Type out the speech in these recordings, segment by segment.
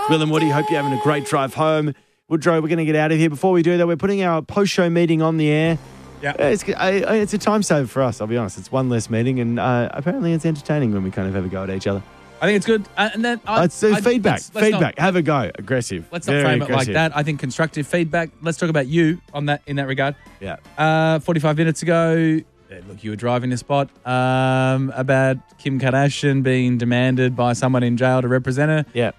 Will and Woody, hope you're having a great drive home. Woodrow, we're going to get out of here. Before we do, though, we're putting our post-show meeting on the air. Yeah. It's a time saver for us, I'll be honest. It's one less meeting, and apparently it's entertaining when we kind of have a go at each other. I think it's good. And then feedback. let's Feedback. Not, have a go. Aggressive. Let's not frame it like that. I think constructive feedback. Let's talk about you in that regard. Yeah. 45 minutes ago, look, you were driving a spot about Kim Kardashian being demanded by someone in jail to represent her. Yeah.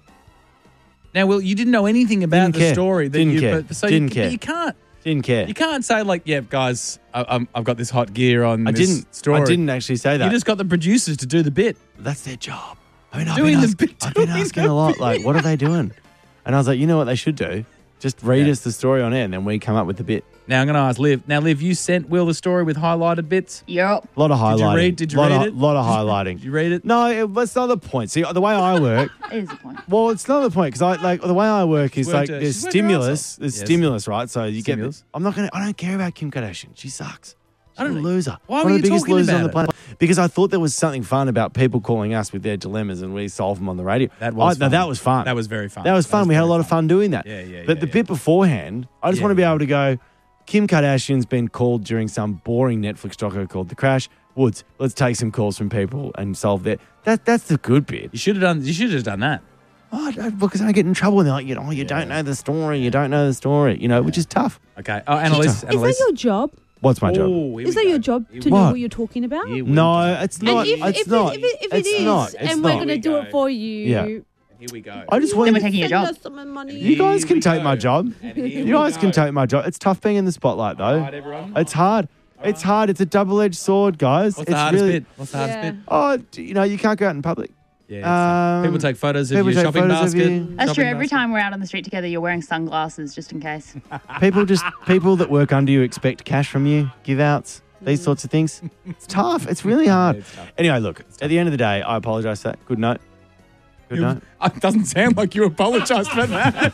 Now, Will, you didn't know anything about the story. Didn't care. Didn't care. You can't. Didn't care. You can't say like, yeah, guys, I've got this hot gear on this story. I didn't actually say that. You just got the producers to do the bit. That's their job. I mean, I've been asking a lot, like, what are they doing? And I was like, you know what they should do? Just read us the story on air, and then we come up with the bit. Now I'm going to ask Liv. Now, Liv, you sent Will the story with highlighted bits? Yep. A lot of highlighting. Did you read it? A lot of highlighting. Did you read it? No, that's not the point. See, the way I work... It is the point. Well, it's not the point, because the way I work is like there's she's stimulus. There's Yes. stimulus, right? So you Stimulus. get... I don't care about Kim Kardashian. She sucks. She's a don't- loser. Why One were of the you biggest talking losers about on the it? planet. Because I thought there was something fun about people calling us with their dilemmas and we solve them on the radio. That was fun. That was fun. That was very fun. That was fun. We had a very lot of fun doing that. Yeah, But the bit beforehand, I just want to be able to go, Kim Kardashian's been called during some boring Netflix doco called The Crash. Woods, let's take some calls from people and solve that. That's the good bit. You should have done that. Oh, because I get in trouble and they're like, you don't know the story. You don't know the story, which is tough. Okay. Oh, Annalise. Is that your job? What's my job? Is that your job to know what you're talking about? No, it's not. And if it is, and we're going to do it for you. Yeah. Here we go. I just want Then we're taking your job. Send us some money. You guys can take my job. You guys can take my job. It's tough being in the spotlight, though. Right, everyone. It's hard. It's hard. It's a double-edged sword, guys. What's the hardest bit? What's the hardest bit? Oh, you can't go out in public. Yeah. People take photos of your shopping basket. That's true. Every time we're out on the street together, you're wearing sunglasses just in case. People that work under you expect cash from you, give outs, these sorts of things. It's tough. It's really hard. It's tough. Anyway, look, at the end of the day, I apologise for that. Good note. Good note. It doesn't sound like you apologised for that.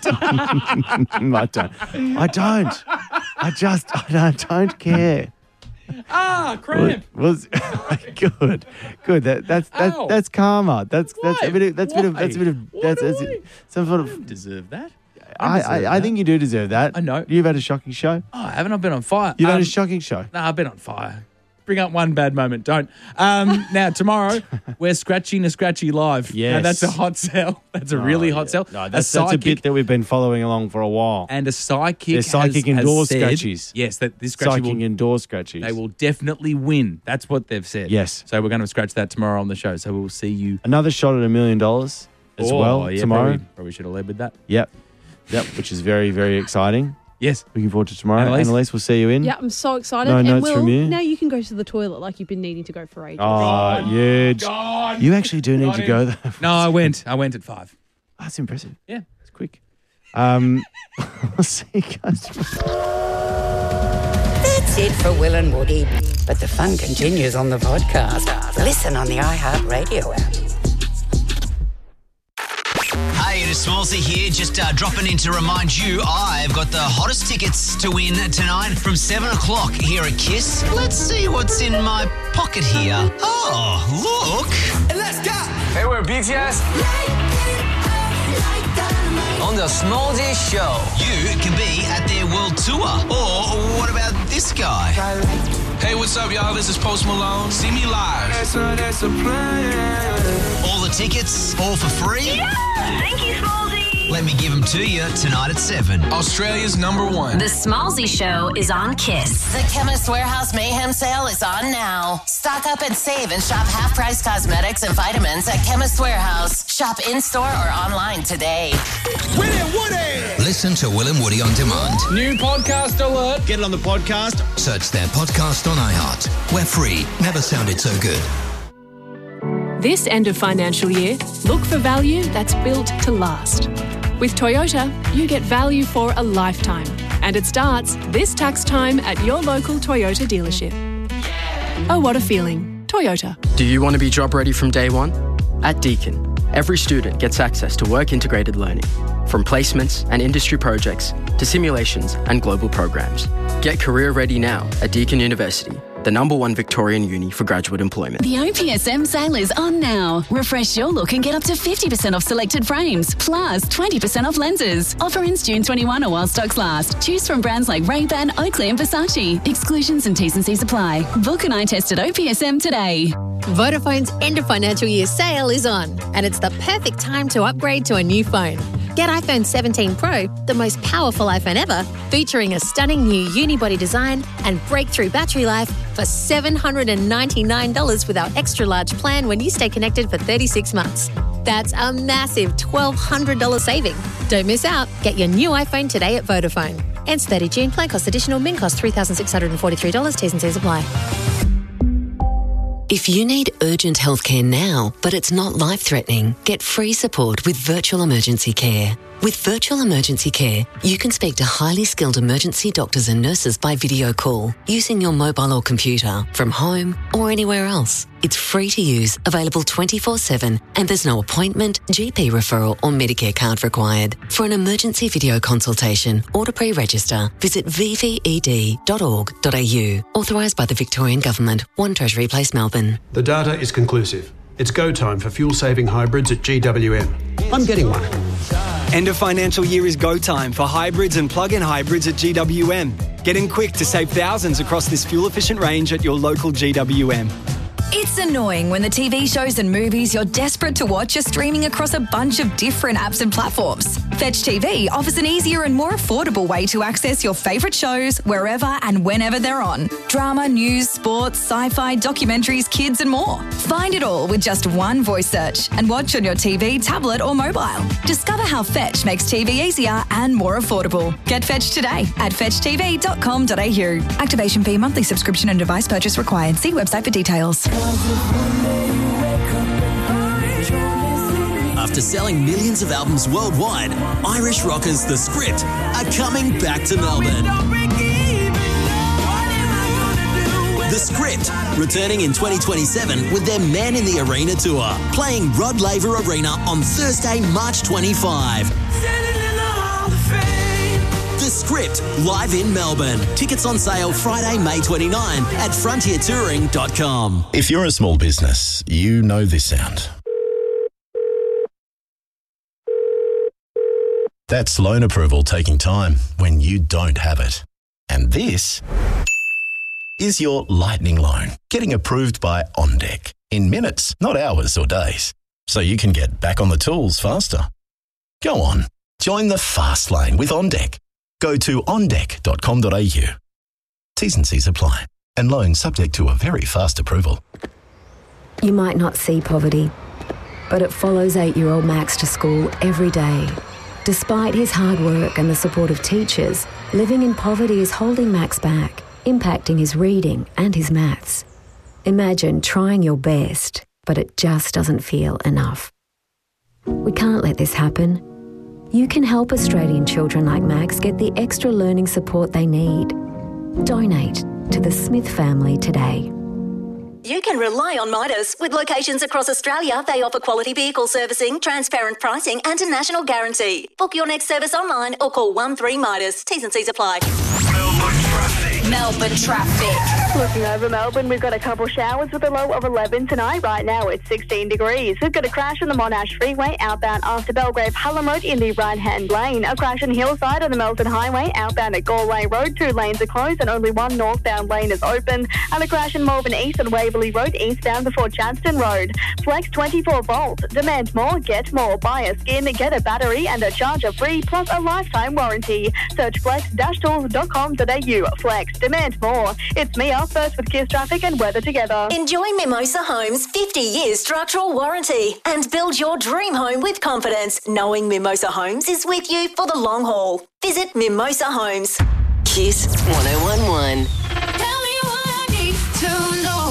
I don't. I don't care. Cramp. Was good. That's karma. That's a bit of some sort of. Deserve that. I think you do deserve that. I know. You've had a shocking show. Oh, haven't I been on fire? You've had a shocking show. No, I've been on fire. Bring up one bad moment. Don't. Now, tomorrow, we're Scratchy Live. Yes. Now, that's a hot sell. That's a really hot sell. No, that's a bit that we've been following along for a while. And a psychic They're psychic has indoor said, scratchies. Yes, that this scratchy Psychic indoor scratchies. they will definitely win. That's what they've said. Yes. So we're going to scratch that tomorrow on the show. So we'll see you. Another shot at $1 million as well yeah, tomorrow. Probably should have led with that. Yep, which is very, very exciting. Yes. Looking forward to tomorrow. Annalise? Annalise, we'll see you in. Yeah, I'm so excited. No and notes Will, from you? now you can go to the toilet like you've been needing to go for ages. Oh, huge. You actually do need to go there. No, I went at 5. That's impressive. Yeah. It's quick. We'll see you guys. That's it for Will and Woody. But the fun continues on the podcast. Listen on the iHeartRadio app. Hey, it is Smallsy here, just dropping in to remind you I've got the hottest tickets to win tonight from 7 o'clock here at KISS. Let's see what's in my pocket here. Oh, look. Let's go. Hey, we're BTS. On the Smallsy Show. You can be at their world tour. Or what about this guy? Hey, what's up, y'all? This is Post Malone. See me live. That's a plan. All the tickets, all for free? Yeah, thank you, Smallsy. Let me give them to you tonight at 7. Australia's #1. The Smallsy Show is on KISS. The Chemist Warehouse Mayhem Sale is on now. Stock up and save and shop half-price cosmetics and vitamins at Chemist Warehouse. Shop in-store or online today. Will and Woody. Listen to Will and Woody on demand. New podcast alert. Get it on the podcast. Search their podcast on iHeart. We're free. Never sounded so good. This end of financial year, look for value that's built to last. With Toyota, you get value for a lifetime. And it starts this tax time at your local Toyota dealership. Oh, what a feeling. Toyota. Do you want to be job ready from day one? At Deakin, every student gets access to work-integrated learning, from placements and industry projects to simulations and global programs. Get career ready now at Deakin University. the #1 Victorian uni for graduate employment. The OPSM sale is on now. Refresh your look and get up to 50% off selected frames, plus 20% off lenses. Offer ends June 21 or while stocks last. Choose from brands like Ray-Ban, Oakley and Versace. Exclusions and T's and C's apply. Book an eye test at OPSM today. Vodafone's end of financial year sale is on, and it's the perfect time to upgrade to a new phone. Get iPhone 17 Pro, the most powerful iPhone ever, featuring a stunning new unibody design and breakthrough battery life for $799 with our extra large plan when you stay connected for 36 months. That's a massive $1,200 saving. Don't miss out. Get your new iPhone today at Vodafone. Ends 30 June. Plan cost additional. Min cost $3,643. T's and C's apply. If you need urgent healthcare now, but it's not life-threatening, get free support with Virtual Emergency Care. With Virtual Emergency Care, you can speak to highly skilled emergency doctors and nurses by video call, using your mobile or computer, from home or anywhere else. It's free to use, available 24/7, and there's no appointment, GP referral or Medicare card required. For an emergency video consultation or to pre-register, visit vved.org.au. Authorised by the Victorian Government, 1 Treasury Place, Melbourne. The data is conclusive. It's go time for fuel-saving hybrids at GWM. I'm getting one. End of financial year is go time for hybrids and plug-in hybrids at GWM. Get in quick to save thousands across this fuel-efficient range at your local GWM. It's annoying when the TV shows and movies you're desperate to watch are streaming across a bunch of different apps and platforms. Fetch TV offers an easier and more affordable way to access your favourite shows wherever and whenever they're on. Drama, news, sports, sci-fi, documentaries, kids and more. Find it all with just one voice search and watch on your TV, tablet or mobile. Discover how Fetch makes TV easier and more affordable. Get Fetch today at fetchtv.com.au. Activation fee, monthly subscription and device purchase required. See website for details. After selling millions of albums worldwide, Irish rockers The Script are coming back to Melbourne. The Script, returning in 2027 with their Man in the Arena tour, playing Rod Laver Arena on Thursday, March 25. The Script, live in Melbourne. Tickets on sale Friday, May 29 at frontiertouring.com. If you're a small business, you know this sound. That's loan approval taking time when you don't have it. And this is your lightning loan, getting approved by OnDeck in minutes, not hours or days, so you can get back on the tools faster. Go on, join the fast lane with OnDeck. Go to ondeck.com.au. T's and C's apply, and loans subject to a very fast approval. You might not see poverty, but it follows 8-year-old Max to school every day. Despite his hard work and the support of teachers, living in poverty is holding Max back, impacting his reading and his maths. Imagine trying your best, but it just doesn't feel enough. We can't let this happen. You can help Australian children like Max get the extra learning support they need. Donate to the Smith family today. You can rely on Midas. With locations across Australia, they offer quality vehicle servicing, transparent pricing and a national guarantee. Book your next service online or call 13 Midas. T's and C's apply. Melbourne traffic. Looking over Melbourne, we've got a couple showers with a low of 11 tonight. Right now it's 16 degrees. We've got a crash on the Monash Freeway outbound after Belgrave Hallam Road in the right-hand lane. A crash on Hillside on the Melton Highway outbound at Galway Road. 2 lanes are closed and only one northbound lane is open. And a crash in Melbourne East on Waverley Road eastbound before Chadston Road. Flex 24 volts. Demand more, get more. Buy a skin, get a battery and a charger free plus a lifetime warranty. Search flex-tools.com.au. Flex. Demand more. It's Mia, first with Kiss Traffic and weather together. Enjoy Mimosa Homes' 50 years structural warranty and build your dream home with confidence, knowing Mimosa Homes is with you for the long haul. Visit Mimosa Homes. Kiss 1011. Tell me what I need to know.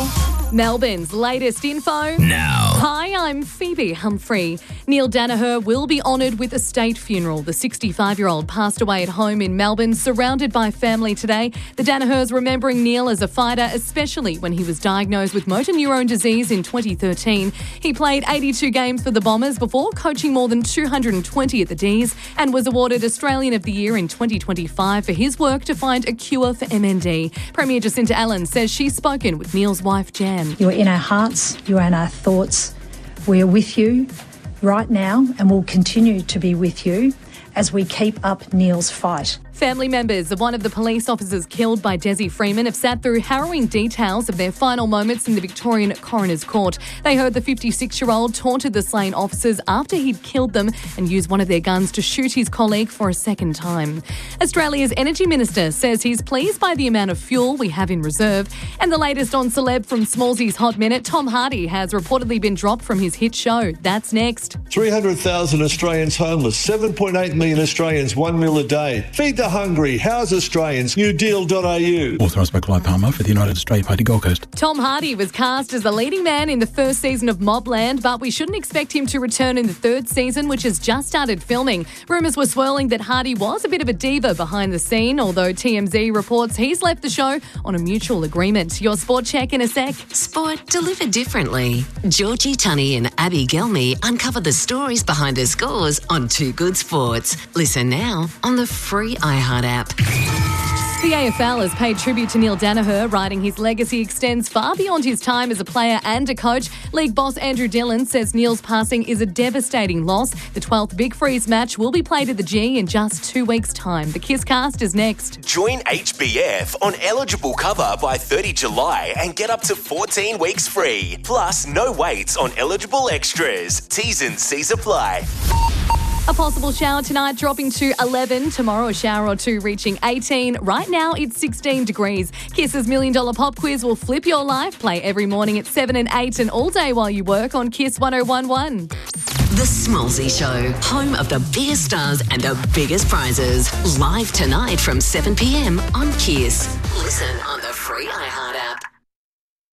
Melbourne's latest info now. Hi, I'm Phoebe Humphrey. Neil Danaher will be honoured with a state funeral. The 65-year-old passed away at home in Melbourne, surrounded by family today. The Danahers remembering Neil as a fighter, especially when he was diagnosed with motor neurone disease in 2013. He played 82 games for the Bombers before coaching more than 220 at the D's and was awarded Australian of the Year in 2025 for his work to find a cure for MND. Premier Jacinta Allen says she's spoken with Neil's wife, Jan. You're in our hearts, you're in our thoughts. We're with you right now and will continue to be with you as we keep up Neil's fight. Family members of one of the police officers killed by Desi Freeman have sat through harrowing details of their final moments in the Victorian Coroner's Court. They heard the 56-year-old taunted the slain officers after he'd killed them and used one of their guns to shoot his colleague for a second time. Australia's Energy Minister says he's pleased by the amount of fuel we have in reserve. And the latest on celeb from Smallsy's Hot Minute, Tom Hardy has reportedly been dropped from his hit show. That's next. 300,000 Australians homeless, 7.8 million Australians, 1 meal a day. Feed the hungry, house Australians, newdeal.au. Authorised by Clive Palmer for the United Australia Party Gold Coast. Tom Hardy was cast as the leading man in the first season of Mobland, but we shouldn't expect him to return in the third season, which has just started filming. Rumours were swirling that Hardy was a bit of a diva behind the scene, although TMZ reports he's left the show on a mutual agreement. Your sport check in a sec. Sport delivered differently. Georgie Tunney and Abby Gelmy uncover the stories behind the scores on Too Good Sports. Listen now on the free iHeart app. The AFL has paid tribute to Neil Danaher, writing his legacy extends far beyond his time as a player and a coach. League boss Andrew Dillon says Neil's passing is a devastating loss. The 12th Big Freeze match will be played at the G in just 2 weeks' time. The Kiss Cast is next. Join HBF on eligible cover by 30 July and get up to 14 weeks free. Plus, no waits on eligible extras. T's and C's apply. A possible shower tonight dropping to 11. Tomorrow a shower or two reaching 18. Right now it's 16 degrees. Kiss's $1 Million Pop Quiz will flip your life. Play every morning at 7 and 8 and all day while you work on Kiss 101.1. The Smallsy Show, home of the biggest stars and the biggest prizes. Live tonight from 7 p.m. on Kiss. Listen on